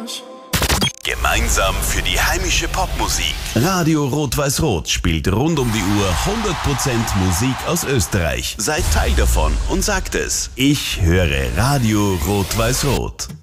Arsch. Gemeinsam für die heimische Popmusik. Radio Rot-Weiß-Rot spielt rund um die Uhr 100% Musik aus Österreich. Seid Teil davon und sagt es. Ich höre Radio Rot-Weiß-Rot.